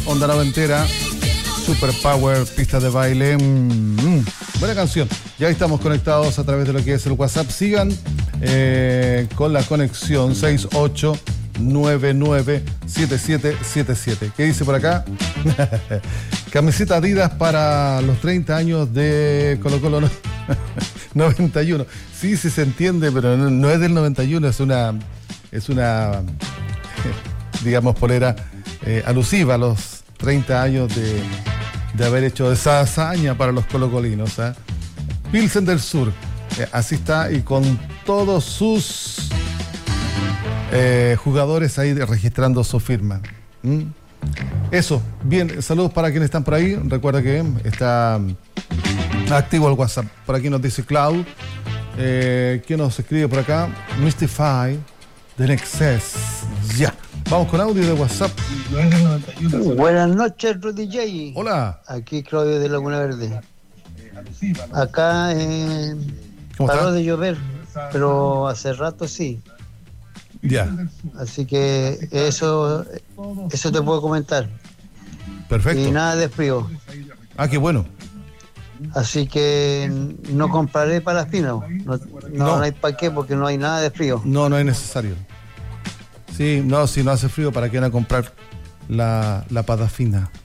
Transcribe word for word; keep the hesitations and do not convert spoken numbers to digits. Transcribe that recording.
onda noventera, Super Power, pista de baile. Mm, buena canción. Ya estamos conectados a través de lo que es el WhatsApp. Sigan eh, con la conexión seis ocho nueve nueve siete siete siete siete. ¿Qué dice por acá? Camiseta Adidas para los treinta años de Colo Colo no, noventa y uno. Sí, sí se entiende, pero no, no es del noventa y uno, es una, es una, digamos, polera eh, alusiva a los treinta años de, de haber hecho esa hazaña para los colocolinos. ¿eh? Pilsen del Sur, eh, así está, y con todos sus eh, jugadores ahí registrando su firma. ¿Mm? Eso, bien, saludos para quienes están por ahí. Recuerda que está activo el WhatsApp. Por aquí nos dice Cloud. Eh, ¿Quién nos escribe por acá? Mystify, The Nexus. Ya, vamos con audio de WhatsApp. Buenas noches, Rudy J. Hola. Aquí Claudio de Laguna Verde. Acá eh, ¿Cómo paró está? de llover, pero hace rato sí. Ya, Así que eso, eso te puedo comentar. perfecto. Y nada de frío. Ah, qué bueno. Así que no compraré paraspino. No, no, No. no hay para qué porque no hay nada de frío. No, no es necesario. Sí, no, si no hace frío, ¿para qué van a comprar la, la parafina?